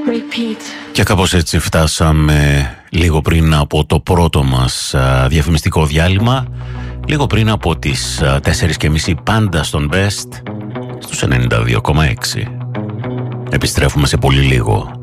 Και κάπως έτσι φτάσαμε λίγο πριν από το πρώτο μας διαφημιστικό διάλειμμα, λίγο πριν από τις 4.30 πάντα στον Best στους 92,6. Επιστρέφουμε σε πολύ λίγο.